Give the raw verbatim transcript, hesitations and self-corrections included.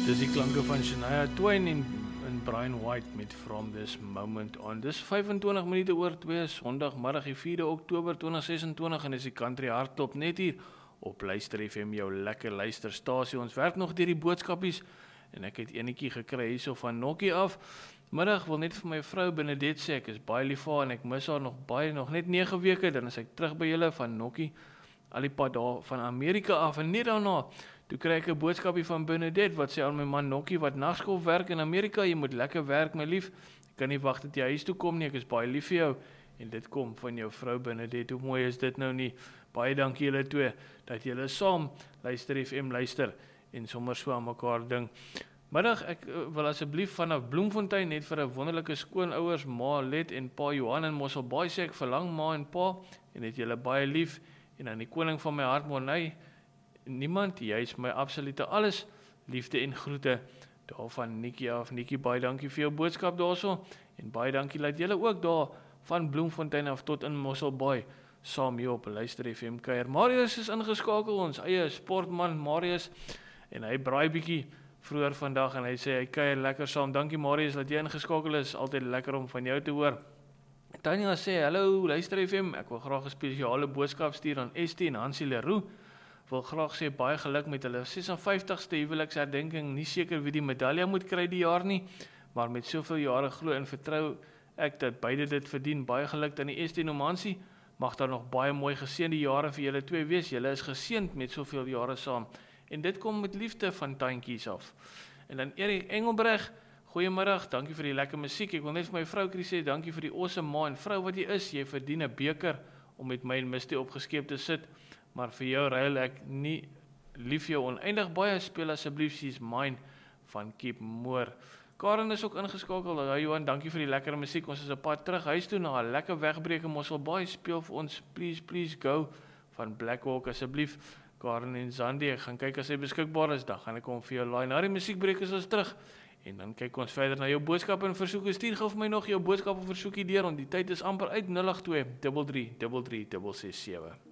Dis die klanke van Shania Twain en, en Brian White met From This Moment On. Dis vyfentwintig minute oor twee, Sondagmiddag die vierde Oktober tweeduisend ses en twintig en is die Country Hardklop net hier op Luister F M, jou lekker luisterstasie. Ons werk nog deur die boodskapies en ek het enetjie gekry hierso van Nokkie af. Middag wil net vir my vrou Benedette sê, ek is baie lief vir haar en ek mis haar nog baie, nog net nege weke, dan is ek terug by julle van Nokkie, al die pad daar van Amerika af en net daarna. Toe kry ek 'n boodskapie van Benedette wat sê aan my man Nokkie wat nagskool werk in Amerika, jy moet lekker werk my lief, ek kan nie wag dat jy huis toe kom nie, ek is baie lief vir jou, en dit kom van jou vrou Benedette, hoe mooi is dit nou nie, baie dankie julle twee, dat julle saam Luister F M luister, en sommer so aan mekaar ding. Middag, ek wil asseblief vanaf Bloemfontein net vir 'n wonderlike skoonouers, ma Let en pa Johan in Mosselbaai sê ek verlang ma en pa, en het julle baie lief, en aan die koning van my hart Monay, niemand, jy is my absolute alles, liefde en groete, daarvan Nikkie af, Nikkie, baie dankie vir jou boodskap daarso, en baie dankie dat julle ook daar, van Bloemfontein af tot in Mosselbaai, saam hier op Luister F M kuier. Marius is ingeskakel, ons eie sportman Marius, en hy braai bietjie vroeër vandag, en hy sê hy kuier lekker saam, dankie Marius dat jy ingeskakel is, altyd lekker om van jou te hoor. Tanya sê, hallo Luister F M, ek wil graag 'n spesiale boodskap stuur aan Estie en Hansie Leroux, wil graag sê baie geluk met hulle ses en vyftigste huweliksherdenking, nie seker wie die medalje moet kry die jaar nie, maar met soveel jare glo en vertrou ek dat beide dit verdien, baie geluk aan die Estie en Hansie, mag daar nog baie mooi geseënde jare vir julle twee wees, julle is geseënd met soveel jare saam, en dit kom met liefde van Tantjies af. En dan Erik Engelbreg, goeiemiddag, dankie vir die lekker musiek, ek wil net vir my vrou sê, dankie vir die awesome ma en vrou wat jy is, jy verdien 'n beker om met my en Misty opgeskeep te sit, maar vir jou ruil ek nie lief jou oneindig baie, speel asseblief She's Mine van Keep Moore. Karen is ook ingeskakel, ja Johan, dankie vir die lekker musiek, ons is 'n pad terug huis toe na 'n lekker wegbreek in Mosselbaai, speel vir ons Please Please Go van Black Hawk asseblief. Karen en Zandi, ek gaan kyk as hy beskikbaar is, dan gaan ek hom vir jou laai. Na die musiekbreek is ons terug, en dan kyk ons verder na jou boodskap en versoeke. Stuur gou vir my nog jou boodskap of versoekie deur, want die tyd is amper uit. Nul agt twee, drie drie, drie drie, ses ses sewe.